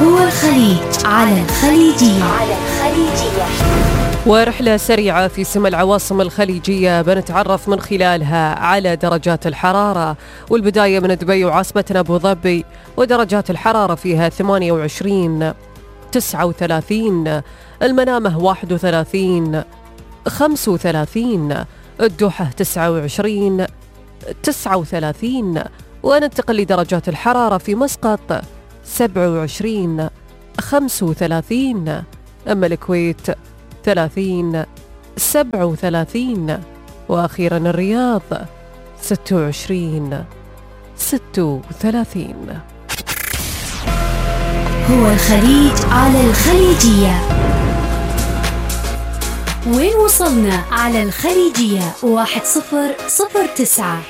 هو الخليج على الخليجية. ورحلة سريعة في سما العواصم الخليجية بنتعرف من خلالها على درجات الحرارة، والبداية من دبي وعاصمتنا أبو ظبي، ودرجات الحرارة فيها 28 39، المنامة 31 35، الدوحة 29 39، وننتقل لدرجات الحرارة في مسقط 27 35، أما الكويت 30 37، وأخيرا الرياض 26 36. هو الخليج على الخليجية. وين وصلنا على الخليجية 1009.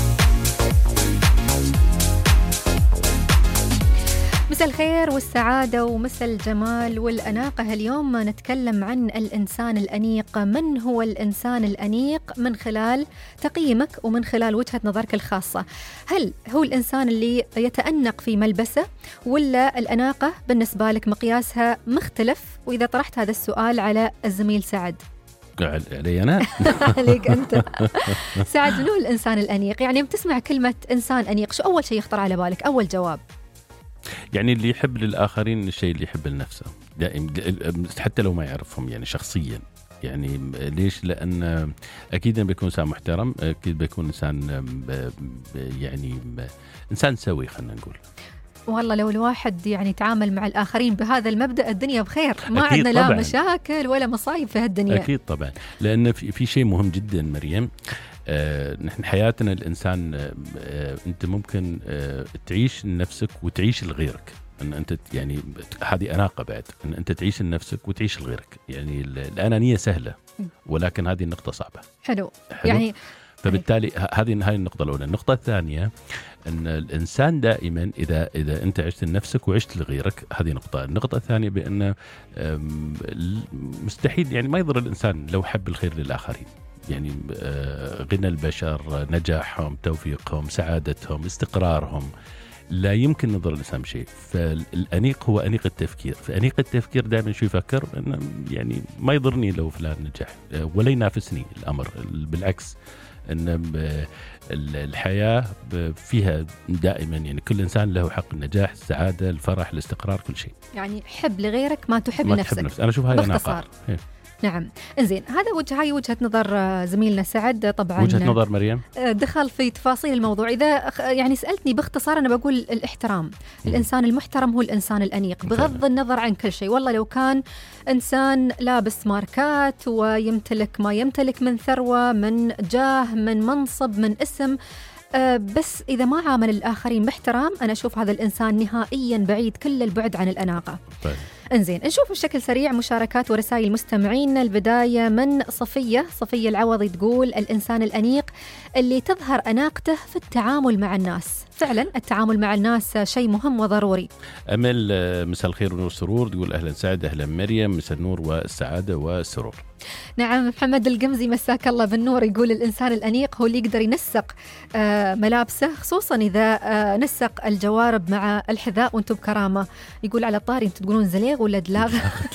مساء الخير والسعادة ومساء الجمال والأناقة. اليوم نتكلم عن الإنسان الأنيق. من هو الإنسان الأنيق من خلال تقييمك ومن خلال وجهة نظرك الخاصة؟ هل هو الإنسان اللي يتأنق في ملبسه، ولا الأناقة بالنسبة لك مقياسها مختلف؟ وإذا طرحت هذا السؤال على الزميل سعد. علي أنا؟ عليك أنت. سعد، من هو الإنسان الأنيق؟ يعني بتسمع كلمة إنسان أنيق، شو أول شيء يخطر على بالك؟ أول جواب يعني اللي يحب للآخرين الشيء اللي يحب لنفسه دائما، حتى لو ما يعرفهم يعني شخصيا. يعني ليش؟ لأن أكيد بيكون إنسان محترم، أكيد بيكون إنسان يعني إنسان سوي، خلينا نقول. والله لو الواحد يعني يتعامل مع الآخرين بهذا المبدأ الدنيا بخير، ما عندنا لا مشاكل ولا مصايب في هالدنيا. أكيد طبعا، لأن في شيء مهم جدا مريم. نحن حياتنا الإنسان، أنت ممكن تعيش لنفسك وتعيش لغيرك. أن أنت يعني هذه أناقة بعد، أن أنت تعيش لنفسك وتعيش لغيرك. يعني الأنانية سهلة، ولكن هذه النقطة صعبة. حلو. يعني فبالتالي هذه النقطة الأولى. النقطة الثانية أن الإنسان دائما إذا أنت عشت لنفسك وعشت لغيرك، هذه نقطة. النقطة الثانية بأن مستحيل يعني ما يضر الإنسان لو حب الخير للآخرين. يعني غنى البشر، نجاحهم، توفيقهم، سعادتهم، استقرارهم، لا يمكن نضر الإنسان بشيء. فالأنيق هو أنيق التفكير. فأنيق التفكير دائما شو يفكر إنه يعني ما يضرني لو فلان نجح ولا ينافسني الأمر. بالعكس، إن الحياة فيها دائما يعني كل إنسان له حق النجاح، السعادة، الفرح، الاستقرار، كل شيء. يعني حب لغيرك ما تحب لنفسك. أنا أشوف هاي باختصار. نعم. إنزين، هاي وجهة نظر زميلنا سعد. طبعا وجهة نظر مريم دخل في تفاصيل الموضوع. إذا يعني سألتني باختصار، أنا بقول الاحترام. الإنسان المحترم هو الإنسان الأنيق، بغض النظر عن كل شيء. والله لو كان إنسان لابس ماركات ويمتلك ما يمتلك من ثروة، من جاه، من منصب، من اسم، بس إذا ما عامل الآخرين باحترام، أنا أشوف هذا الإنسان نهائيا بعيد كل البعد عن الأناقة. طيب. انزين، نشوف بشكل سريع مشاركات ورسائل مستمعين. البداية من صفية العوضي، تقول الإنسان الأنيق اللي تظهر أناقته في التعامل مع الناس. فعلا التعامل مع الناس شيء مهم وضروري. أمل، مساء الخير والنور والسرور، تقول أهلا سعد، أهلا مريم، مساء النور والسعادة والسرور. نعم. محمد القمزي، مساك الله بالنور، يقول الإنسان الأنيق هو اللي يقدر ينسق ملابسه، خصوصا إذا نسق الجوارب مع الحذاء وانتم بكرامة. يقول على طاري، انتم تقولون زليغ ولا دلاغ؟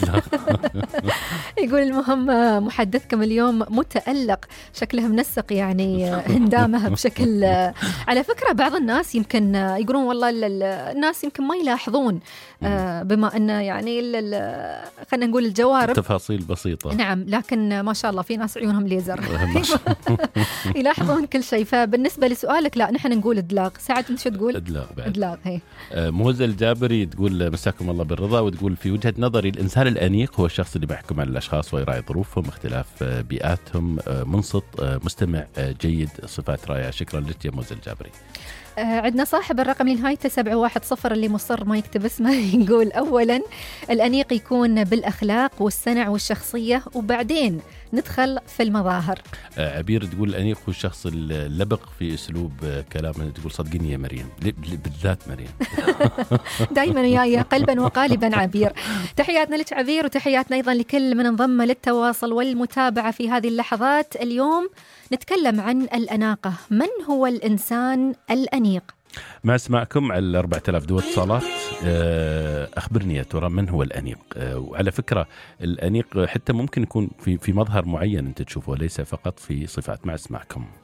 يقول المهم محدثكم اليوم متألق، شكله منسق يعني هندامه بشكل. على فكرة بعض الناس يمكن يقولون والله الناس يمكن ما يلاحظون، بما أنه يعني خلينا نقول الجوارب تفاصيل بسيطة. نعم، لكن ما شاء الله في ناس عيونهم ليزر يلاحظون كل شيء. فبالنسبة لسؤالك، لا، نحن نقول دلاغ. سعد، انت شو تقول؟ دلاغ. هي موزة الجابري تقول مساكم الله بالرضا، وتقول في وجهة نظري الإنسان الأنيق هو الشخص اللي بيحكم على الأشخاص ويراعي ظروفهم، اختلاف بيئاتهم، منصت، مستمع جيد، صفات رائعة. شكرا لك يا موزة الجابري. عندنا صاحب الرقم اللي نهايته 710 اللي مصر ما يكتب اسمه، يقول أولا الأنيق يكون بالأخلاق والسنع والشخصية، وبعدين ندخل في المظاهر. عبير تقول الأنيق هو الشخص اللبق في أسلوب كلامه. تقول صدقني يا مريم، بالذات مريم دايما وياي قلبا وقالبا عبير. تحياتنا لك عبير، وتحياتنا أيضا لكل من انضم للتواصل والمتابعة في هذه اللحظات. اليوم نتكلم عن الأناقة. من هو الإنسان الأنيق؟ ما اسمعكم على 4000 دو اتصالات. أخبرني يا ترى من هو الأنيق؟ وعلى فكرة الأنيق حتى ممكن يكون في مظهر معين أنت تشوفه، ليس فقط في صفات. ما اسمعكم.